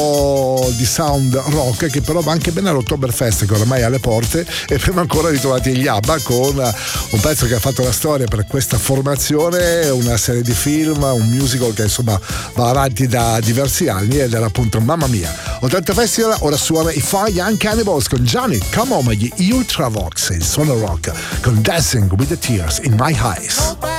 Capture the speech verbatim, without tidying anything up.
di sound rock che però va anche bene all'Oktoberfest, che oramai è alle porte, e prima ancora ritrovati gli ABBA con un pezzo che ha fatto la storia per questa formazione, una serie di film, un musical che insomma va avanti da diversi anni, ed era appunto Mamma Mia. ottanta Festival, ora suona i Fire Young Cannibals con Johnny Come On, gli Ultravox, il suono rock con Dancing with the Tears in My Eyes.